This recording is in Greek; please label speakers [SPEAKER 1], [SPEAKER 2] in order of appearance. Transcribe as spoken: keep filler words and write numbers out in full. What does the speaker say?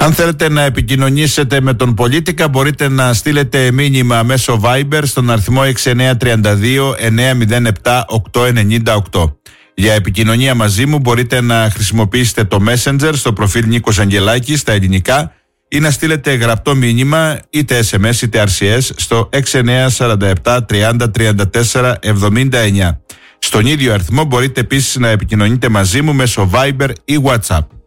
[SPEAKER 1] Αν θέλετε να επικοινωνήσετε με τον Πολίτικα, μπορείτε να στείλετε μήνυμα μέσω Viber στον αριθμό έξι εννιά τρία δύο εννιά μηδέν επτά οκτώ εννιά οκτώ. Για επικοινωνία μαζί μου μπορείτε να χρησιμοποιήσετε το Messenger στο προφίλ Νίκος Αγγελάκης στα ελληνικά ή να στείλετε γραπτό μήνυμα είτε ες εμ ες είτε αρ σι ες στο έξι εννιά τέσσερα επτά τριάντα τριάντα τέσσερα εβδομήντα εννιά. Στον ίδιο αριθμό μπορείτε επίσης να επικοινωνείτε μαζί μου μέσω Viber ή WhatsApp.